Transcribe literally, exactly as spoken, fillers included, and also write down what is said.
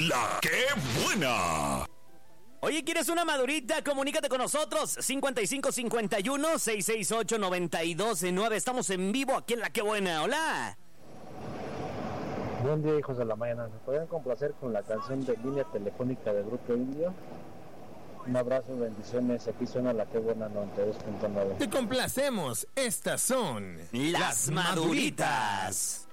La que buena. Oye, ¿quieres una madurita? Comunícate con nosotros. cincuenta y cinco cincuenta y uno, seiscientos sesenta y ocho, noventa y dos nueve. Estamos en vivo aquí en La que buena. Hola. Buen día, hijos de la mañana. ¿Me podrían complacer con la canción de Línea Telefónica de Grupo Indio? Un abrazo, bendiciones. Aquí suena La que buena noventa y dos punto nueve. Te complacemos. Estas son Las Maduritas.